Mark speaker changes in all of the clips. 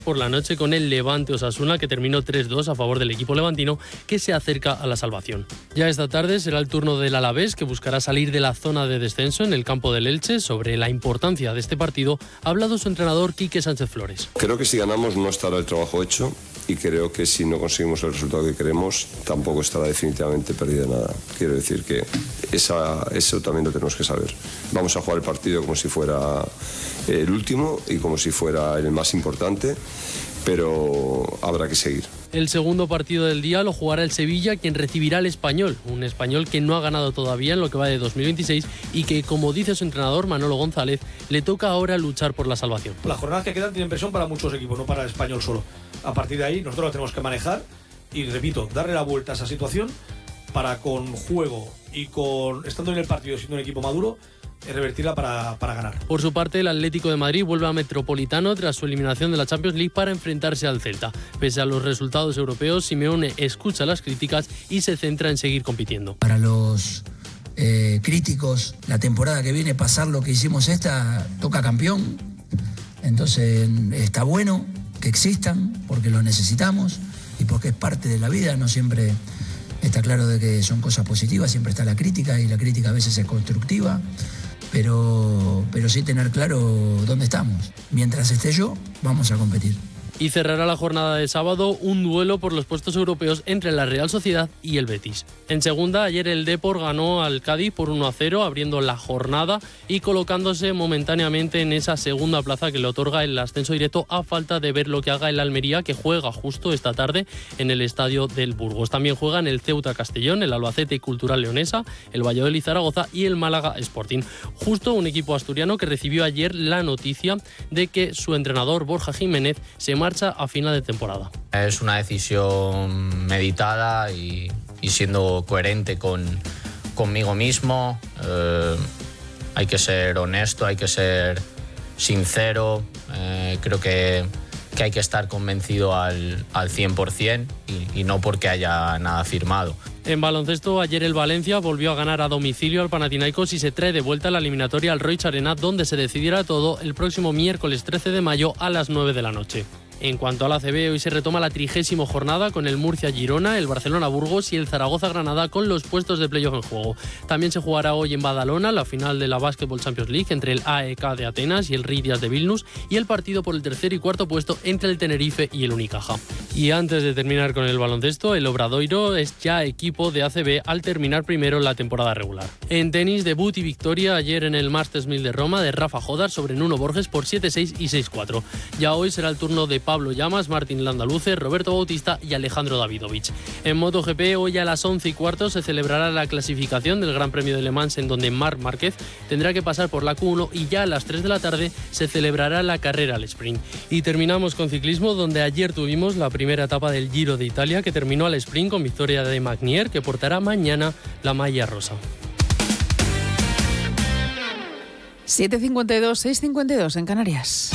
Speaker 1: por la noche con el Levante Osasuna, que terminó 3-2 a favor del equipo levantino, que se acerca a la salvación. Ya esta tarde será el turno del Alavés, que buscará salir de la zona de descenso en el campo del Elche. Sobre la importancia de este partido ha hablado su entrenador Quique Sánchez Flores.
Speaker 2: Creo que si ganamos no estará el trabajo hecho, y creo que si no conseguimos el resultado que queremos tampoco estará definitivamente perdida nada. Quiero decir que eso también lo tenemos que saber. Vamos a jugar el partido como si fuera el último y como si fuera el más importante, pero habrá que seguir.
Speaker 1: El segundo partido del día lo jugará el Sevilla, quien recibirá al Español, un Español que no ha ganado todavía en lo que va de 2026 y que, como dice su entrenador Manolo González, le toca ahora luchar por la salvación.
Speaker 3: Las jornadas que quedan tienen presión para muchos equipos, no para el Español solo. A partir de ahí nosotros la tenemos que manejar y, repito, darle la vuelta a esa situación para, con juego y con estando en el partido siendo un equipo maduro, revertirla para ganar.
Speaker 1: Por su parte, el Atlético de Madrid vuelve a Metropolitano tras su eliminación de la Champions League para enfrentarse al Celta. Pese a los resultados europeos, Simeone escucha las críticas y se centra en seguir compitiendo.
Speaker 4: Para los críticos, la temporada que viene, pasar lo que hicimos toca campeón. Entonces está bueno que existan porque lo necesitamos y porque es parte de la vida. No siempre está claro de que son cosas positivas, siempre está la crítica y la crítica a veces es constructiva. Pero sí tener claro dónde estamos. Mientras esté yo, vamos a competir.
Speaker 1: Y cerrará la jornada de sábado un duelo por los puestos europeos entre la Real Sociedad y el Betis. En segunda, ayer el Depor ganó al Cádiz por 1-0, abriendo la jornada y colocándose momentáneamente en esa segunda plaza que le otorga el ascenso directo, a falta de ver lo que haga el Almería, que juega justo esta tarde en el estadio del Burgos. También juegan el Ceuta Castellón, el Albacete Cultural Leonesa, el Valladolid Zaragoza y el Málaga Sporting. Justo un equipo asturiano que recibió ayer la noticia de que su entrenador Borja Jiménez se marcha a final de temporada.
Speaker 5: Es una decisión meditada y siendo coherente conmigo mismo. Hay que ser honesto, hay que ser sincero. Creo que hay que estar convencido al 100% y no porque haya nada firmado.
Speaker 1: En baloncesto, ayer el Valencia volvió a ganar a domicilio al Panathinaikos y se trae de vuelta a la eliminatoria al Roig Arena, donde se decidirá todo el próximo miércoles 13 de mayo a las 9 de la noche. En cuanto al ACB, hoy se retoma la 30ª jornada con el Murcia-Girona, el Barcelona-Burgos y el Zaragoza-Granada con los puestos de playoff en juego. También se jugará hoy en Badalona la final de la Basketball Champions League entre el AEK de Atenas y el Ridias de Vilnius, y el partido por el tercer y cuarto puesto entre el Tenerife y el Unicaja. Y antes de terminar con el baloncesto, el Obradoiro es ya equipo de ACB al terminar primero la temporada regular. En tenis, debut y victoria ayer en el Masters 1000 de Roma de Rafa Jodar sobre Nuno Borges por 7-6 y 6-4. Ya hoy será el turno de Pablo Llamas, Martín Landaluce, Roberto Bautista y Alejandro Davidovich. En MotoGP, hoy a las 11:15 se celebrará la clasificación del Gran Premio de Le Mans, en donde Marc Márquez tendrá que pasar por la Q1, y ya a las 3 de la tarde se celebrará la carrera al sprint. Y terminamos con ciclismo, donde ayer tuvimos la primera etapa del Giro de Italia, que terminó al sprint con victoria de Magnier, que portará mañana la malla rosa.
Speaker 6: 7:52, 6:52 en Canarias.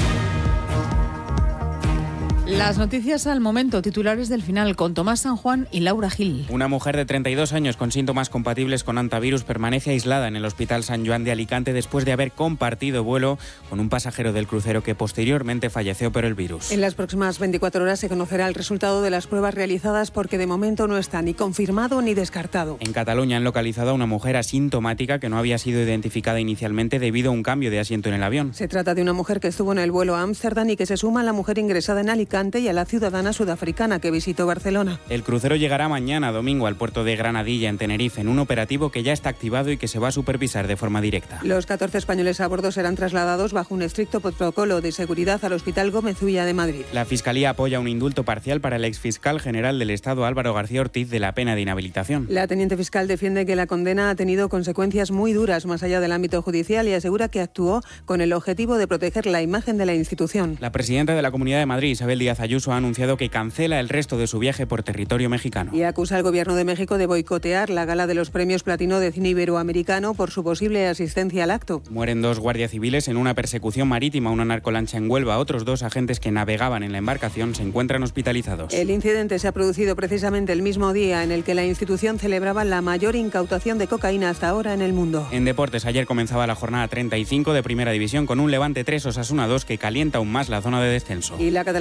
Speaker 6: Las noticias al momento, titulares del final, con Tomás San Juan y Laura Gil.
Speaker 7: Una mujer de 32 años con síntomas compatibles con hantavirus permanece aislada en el Hospital San Joan de Alicante después de haber compartido vuelo con un pasajero del crucero que posteriormente falleció por el virus.
Speaker 8: En las próximas 24 horas se conocerá el resultado de las pruebas realizadas, porque de momento no está ni confirmado ni descartado.
Speaker 7: En Cataluña han localizado a una mujer asintomática que no había sido identificada inicialmente debido a un cambio de asiento en el avión.
Speaker 8: Se trata de una mujer que estuvo en el vuelo a Ámsterdam y que se suma a la mujer ingresada en Alicante y a la ciudadana sudafricana que visitó Barcelona.
Speaker 7: El crucero llegará mañana domingo al puerto de Granadilla, en Tenerife, en un operativo que ya está activado y que se va a supervisar de forma directa.
Speaker 8: Los 14 españoles a bordo serán trasladados bajo un estricto protocolo de seguridad al Hospital Gómez Ulla de Madrid.
Speaker 7: La Fiscalía apoya un indulto parcial para el exfiscal general del Estado, Álvaro García Ortiz, de la pena de inhabilitación.
Speaker 8: La teniente fiscal defiende que la condena ha tenido consecuencias muy duras más allá del ámbito judicial y asegura que actuó con el objetivo de proteger la imagen de la institución.
Speaker 7: La presidenta de la Comunidad de Madrid, Isabel Díaz Díaz Ayuso ha anunciado que cancela el resto de su viaje por territorio mexicano.
Speaker 8: Y acusa al gobierno de México de boicotear la gala de los premios Platino de Cine Iberoamericano por su posible asistencia al acto.
Speaker 7: Mueren 2 guardias civiles en una persecución marítima a una narcolancha en Huelva. Otros 2 agentes que navegaban en la embarcación se encuentran hospitalizados.
Speaker 8: El incidente se ha producido precisamente el mismo día en el que la institución celebraba la mayor incautación de cocaína hasta ahora en el mundo.
Speaker 7: En deportes, ayer comenzaba la jornada 35 de Primera División con un Levante 3, Osasuna 2 que calienta aún más la zona de descenso.
Speaker 8: Y la